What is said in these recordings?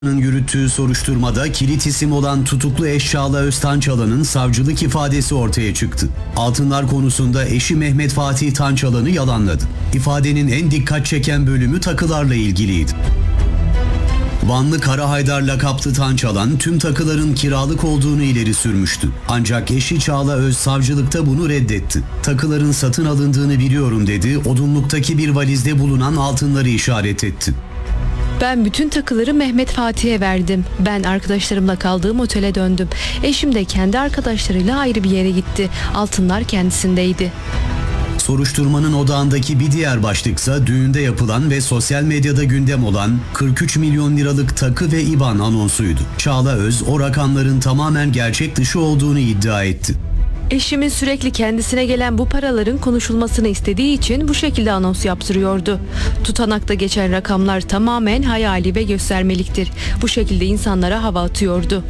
Yürüttüğü soruşturmada kilit isim olan tutuklu eş Çağla Öztançalan'ın savcılık ifadesi ortaya çıktı. Altınlar konusunda eşi Mehmet Fatih Tançalan'ı yalanladı. İfadenin en dikkat çeken bölümü takılarla ilgiliydi. Vanlı Kara Haydar lakaplı Tançalan tüm takıların kiralık olduğunu ileri sürmüştü. Ancak eşi Çağla Öz savcılıkta bunu reddetti. Takıların satın alındığını biliyorum dedi, odunluktaki bir valizde bulunan altınları işaret etti. Ben bütün takıları Mehmet Fatih'e verdim. Ben arkadaşlarımla kaldığım otele döndüm. Eşim de kendi arkadaşlarıyla ayrı bir yere gitti. Altınlar kendisindeydi. Soruşturmanın odağındaki bir diğer başlıksa düğünde yapılan ve sosyal medyada gündem olan 43 milyon liralık takı ve IBAN anonsuydu. Çağla Öz o rakamların tamamen gerçek dışı olduğunu iddia etti. Eşimin sürekli kendisine gelen bu paraların konuşulmasını istediği için bu şekilde anons yaptırıyordu. Tutanakta geçen rakamlar tamamen hayali ve göstermeliktir. Bu şekilde insanlara hava atıyordu.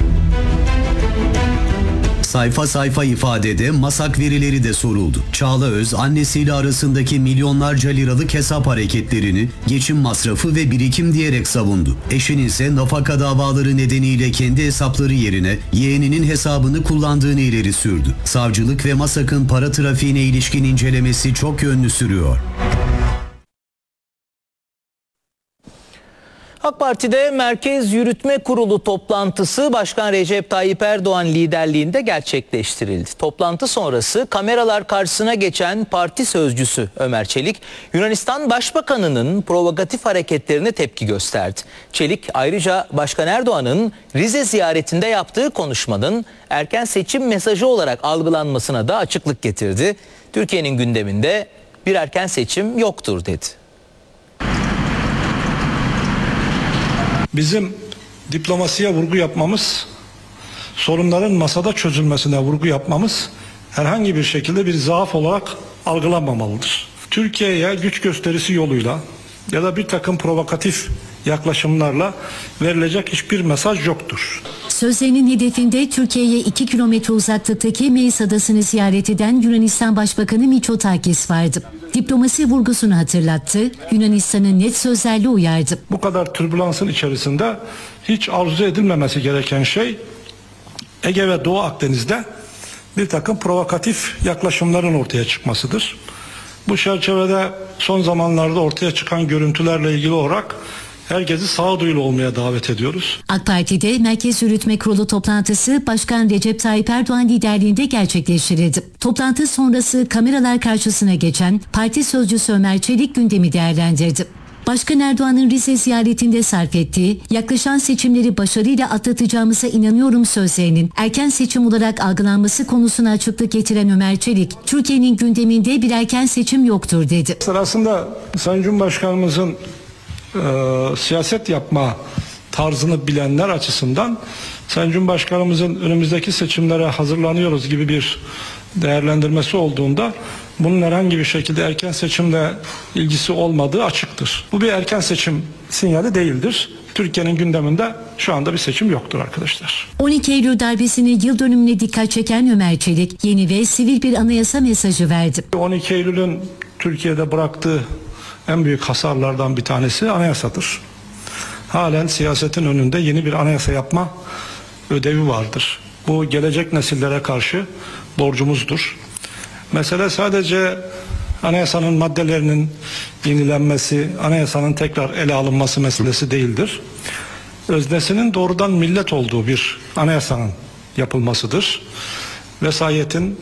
Sayfa sayfa ifadede masak verileri de soruldu. Çağla Öz annesiyle arasındaki milyonlarca liralık hesap hareketlerini geçim masrafı ve birikim diyerek savundu. Eşinin ise nafaka davaları nedeniyle kendi hesapları yerine yeğeninin hesabını kullandığını ileri sürdü. Savcılık ve masakın para trafiğine ilişkin incelemesi çok yönlü sürüyor. AK Parti'de Merkez Yürütme Kurulu toplantısı Başkan Recep Tayyip Erdoğan liderliğinde gerçekleştirildi. Toplantı sonrası kameralar karşısına geçen parti sözcüsü Ömer Çelik, Yunanistan Başbakanı'nın provokatif hareketlerine tepki gösterdi. Çelik ayrıca Başkan Erdoğan'ın Rize ziyaretinde yaptığı konuşmanın erken seçim mesajı olarak algılanmasına da açıklık getirdi. Türkiye'nin gündeminde bir erken seçim yoktur dedi. Bizim diplomasiye vurgu yapmamız, sorunların masada çözülmesine vurgu yapmamız herhangi bir şekilde bir zaaf olarak algılanmamalıdır. Türkiye'ye güç gösterisi yoluyla ya da bir takım provokatif yaklaşımlarla verilecek hiçbir mesaj yoktur. Sözlerinin hedefinde Türkiye'ye 2 kilometre uzaklıktaki Meis Adası'nı ziyaret eden Yunanistan Başbakanı Mitsotakis vardı. Diplomasi vurgusunu hatırlattı, Yunanistan'ı net sözlerle uyardı. Bu kadar türbülansın içerisinde hiç arzu edilmemesi gereken şey Ege ve Doğu Akdeniz'de bir takım provokatif yaklaşımların ortaya çıkmasıdır. Bu çerçevede son zamanlarda ortaya çıkan görüntülerle ilgili olarak herkesi sağduyulu olmaya davet ediyoruz. AK Parti'de Merkez Yürütme Kurulu toplantısı Başkan Recep Tayyip Erdoğan liderliğinde gerçekleştirildi. Toplantı sonrası kameralar karşısına geçen parti sözcüsü Ömer Çelik gündemi değerlendirdi. Başkan Erdoğan'ın Rize ziyaretinde sarf ettiği yaklaşan seçimleri başarıyla atlatacağımıza inanıyorum sözlerinin erken seçim olarak algılanması konusuna açıklık getiren Ömer Çelik, Türkiye'nin gündeminde bir erken seçim yoktur dedi. Aslında Sayın Cumhurbaşkanımızın siyaset yapma tarzını bilenler açısından Sayın Cumhurbaşkanımızın önümüzdeki seçimlere hazırlanıyoruz gibi bir değerlendirmesi olduğunda bunun herhangi bir şekilde erken seçimle ilgisi olmadığı açıktır. Bu bir erken seçim sinyali değildir. Türkiye'nin gündeminde şu anda bir seçim yoktur arkadaşlar. 12 Eylül darbesinin yıl dönümüne dikkat çeken Ömer Çelik yeni ve sivil bir anayasa mesajı verdi. 12 Eylül'ün Türkiye'de bıraktığı en büyük hasarlardan bir tanesi anayasadır. Halen siyasetin önünde yeni bir anayasa yapma ödevi vardır. Bu gelecek nesillere karşı borcumuzdur. Mesele sadece anayasanın maddelerinin yenilenmesi, anayasanın tekrar ele alınması meselesi değildir. Öznesinin doğrudan millet olduğu bir anayasanın yapılmasıdır. Vesayetin,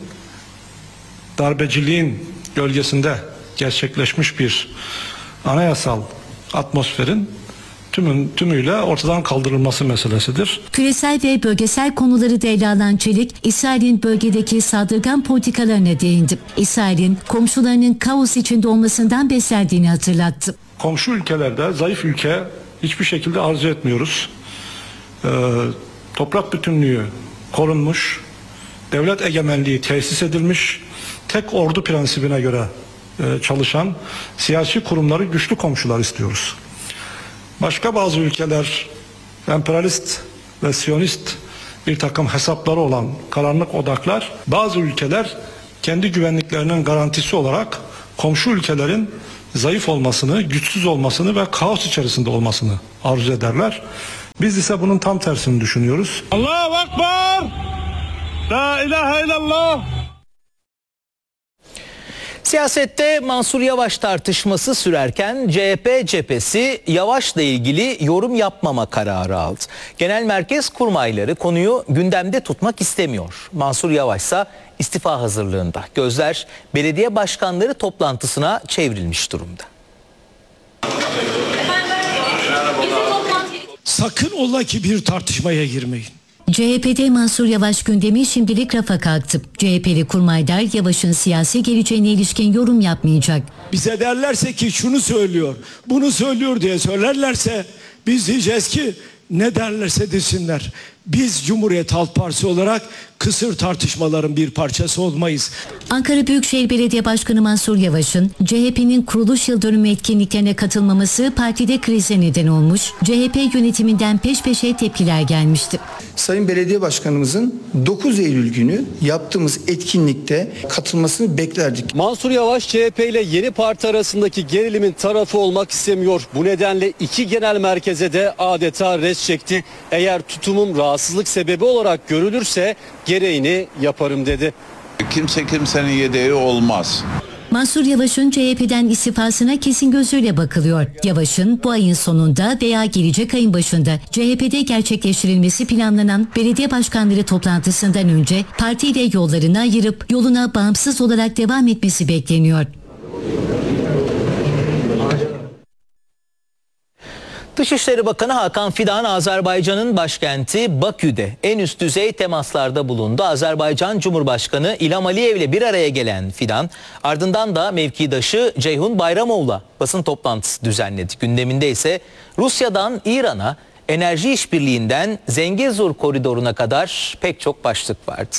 darbeciliğin gölgesinde gerçekleşmiş bir anayasal atmosferin tümüyle ortadan kaldırılması meselesidir. Küresel ve bölgesel konuları da ele alan Çelik, İsrail'in bölgedeki saldırgan politikalarına değindi. İsrail'in komşularının kaos içinde olmasından beslendiğini hatırlattı. Komşu ülkelerde zayıf ülke hiçbir şekilde arzu etmiyoruz. Toprak bütünlüğü korunmuş, devlet egemenliği tesis edilmiş, tek ordu prensibine göre çalışan siyasi kurumları güçlü komşular istiyoruz. Başka bazı ülkeler emperyalist ve siyonist bir takım hesapları olan karanlık odaklar, bazı ülkeler kendi güvenliklerinin garantisi olarak komşu ülkelerin zayıf olmasını, güçsüz olmasını ve kaos içerisinde olmasını arzu ederler. Biz ise bunun tam tersini düşünüyoruz. Allahu Ekber! La ilahe illallah! Siyasette Mansur Yavaş tartışması sürerken CHP cephesi Yavaş'la ilgili yorum yapmama kararı aldı. Genel merkez kurmayları konuyu gündemde tutmak istemiyor. Mansur Yavaş ise istifa hazırlığında. Gözler belediye başkanları toplantısına çevrilmiş durumda. Sakın ola ki bir tartışmaya girmeyin. CHP'de Mansur Yavaş gündemi şimdilik rafa kalktı. CHP'li kurmaylar Yavaş'ın siyasi geleceğine ilişkin yorum yapmayacak. Bize derlerse ki şunu söylüyor, bunu söylüyor diye söylerlerse biz diyeceğiz ki ne derlerse desinler. Biz Cumhuriyet Halk Partisi olarak kısır tartışmaların bir parçası olmayız. Ankara Büyükşehir Belediye Başkanı Mansur Yavaş'ın CHP'nin kuruluş yıl dönümü etkinliklerine katılmaması partide krize neden olmuş. CHP yönetiminden peş peşe tepkiler gelmişti. Sayın Belediye Başkanımızın 9 Eylül günü yaptığımız etkinlikte katılmasını beklerdik. Mansur Yavaş CHP ile yeni parti arasındaki gerilimin tarafı olmak istemiyor. Bu nedenle iki genel merkeze de adeta res çekti. Eğer tutumum rahatsızlık sebebi olarak görülürse gereğini yaparım dedi. Kimse kimsenin yedeği olmaz. Mansur Yavaş'ın CHP'den istifasına kesin gözüyle bakılıyor. Yavaş'ın bu ayın sonunda veya gelecek ayın başında CHP'de gerçekleştirilmesi planlanan belediye başkanları toplantısından önce partiyle yollarını ayırıp yoluna bağımsız olarak devam etmesi bekleniyor. Dışişleri Bakanı Hakan Fidan, Azerbaycan'ın başkenti Bakü'de en üst düzey temaslarda bulundu. Azerbaycan Cumhurbaşkanı İlham Aliyev ile bir araya gelen Fidan, ardından da mevkidaşı Ceyhun Bayramov'la basın toplantısı düzenledi. Gündeminde ise Rusya'dan İran'a, enerji işbirliğinden Zengezur koridoruna kadar pek çok başlık vardı.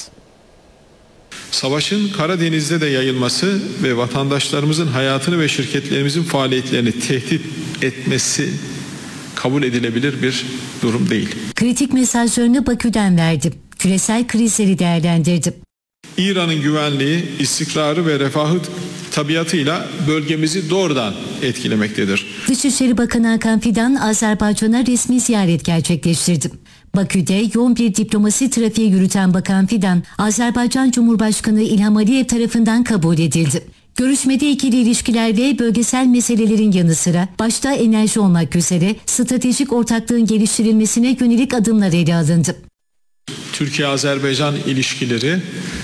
Savaşın Karadeniz'de de yayılması ve vatandaşlarımızın hayatını ve şirketlerimizin faaliyetlerini tehdit etmesi kabul edilebilir bir durum değil. Kritik mesajlarını Bakü'den verdi. Küresel krizleri değerlendirdi. İran'ın güvenliği, istikrarı ve refahı tabiatıyla bölgemizi doğrudan etkilemektedir. Dışişleri Bakanı Hakan Fidan Azerbaycan'a resmi ziyaret gerçekleştirdi. Bakü'de yoğun bir diplomasi trafiği yürüten Bakan Fidan, Azerbaycan Cumhurbaşkanı İlham Aliyev tarafından kabul edildi. Görüşmede ikili ilişkiler ve bölgesel meselelerin yanı sıra başta enerji olmak üzere stratejik ortaklığın geliştirilmesine yönelik adımlar ele alındı. Türkiye-Azerbaycan ilişkileri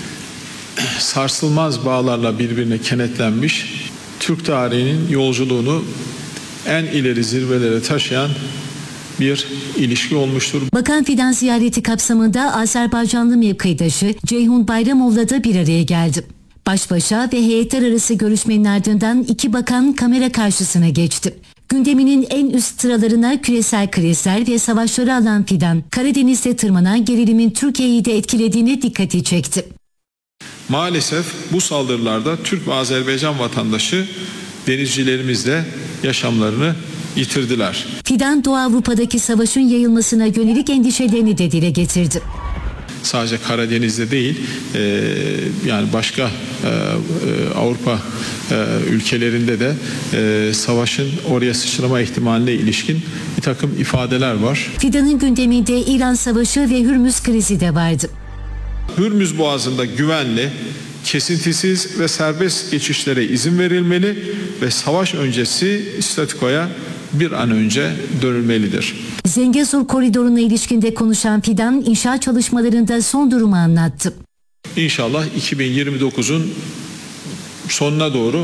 sarsılmaz bağlarla birbirine kenetlenmiş, Türk tarihinin yolculuğunu en ileri zirvelere taşıyan bir ilişki olmuştur. Bakan Fidan ziyareti kapsamında Azerbaycanlı mevkidaşı Ceyhun Bayramov'la da bir araya geldi. Baş başa ve heyetler arası görüşmenin ardından iki bakan kamera karşısına geçti. Gündeminin en üst sıralarına küresel krizler ve savaşları alan Fidan, Karadeniz'de tırmanan gerilimin Türkiye'yi de etkilediğine dikkati çekti. Maalesef bu saldırılarda Türk ve Azerbaycan vatandaşı denizcilerimiz de yaşamlarını yitirdiler. Fidan, Doğu Avrupa'daki savaşın yayılmasına yönelik endişelerini de dile getirdi. Sadece Karadeniz'de değil, yani başka Avrupa ülkelerinde de savaşın oraya sıçrama ihtimaline ilişkin bir takım ifadeler var. Fidan'ın gündeminde İran Savaşı ve Hürmüz krizi de vardı. Hürmüz Boğazı'nda güvenli, kesintisiz ve serbest geçişlere izin verilmeli ve savaş öncesi statükoya bir an önce dönülmelidir. Zengezur koridoruna ilişkinde konuşan Fidan, inşaat çalışmalarında son durumu anlattı. İnşallah 2029'un sonuna doğru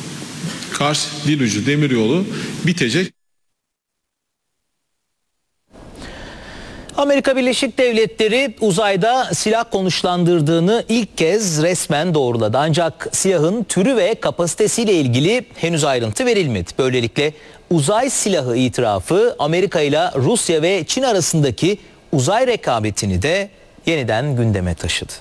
Kars-Dilucu demiryolu bitecek. Amerika Birleşik Devletleri uzayda silah konuşlandırdığını ilk kez resmen doğruladı. Ancak silahın türü ve kapasitesiyle ilgili henüz ayrıntı verilmedi. Böylelikle uzay silahı itirafı Amerika ile Rusya ve Çin arasındaki uzay rekabetini de yeniden gündeme taşıdı.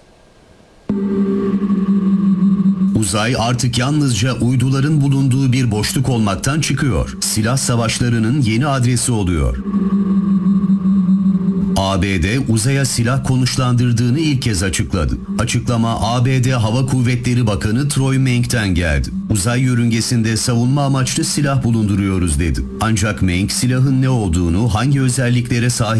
Uzay artık yalnızca uyduların bulunduğu bir boşluk olmaktan çıkıyor. Silah savaşlarının yeni adresi oluyor. ABD uzaya silah konuşlandırdığını ilk kez açıkladı. Açıklama ABD Hava Kuvvetleri Bakanı Troy Menk'ten geldi. Uzay yörüngesinde savunma amaçlı silah bulunduruyoruz dedi. Ancak Menk silahın ne olduğunu, hangi özelliklere sahip